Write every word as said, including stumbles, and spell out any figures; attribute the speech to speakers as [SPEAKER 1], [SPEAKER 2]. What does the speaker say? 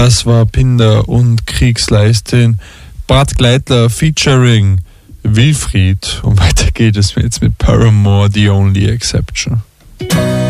[SPEAKER 1] Das war Pinder und Kriegsleistin. Bart Gleitler featuring Wilfried. Und weiter geht es jetzt mit Paramore, The Only Exception.